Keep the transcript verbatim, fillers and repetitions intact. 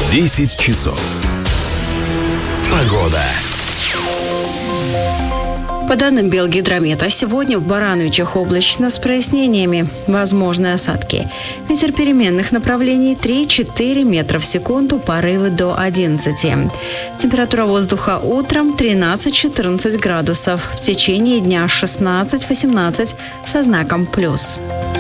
десять часов. Погода. По данным Белгидромета, сегодня в Барановичах облачно с прояснениями. Возможны осадки. Ветер переменных направлений три-четыре метра в секунду, порывы до одиннадцати. Температура воздуха утром тринадцать-четырнадцать градусов. В течение дня шестнадцать-восемнадцать со знаком плюс.